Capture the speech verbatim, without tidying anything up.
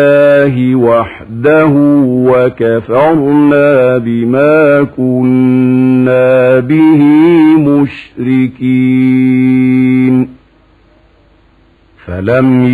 الله وحده وكفرنا بما كنا به مشركين. فلم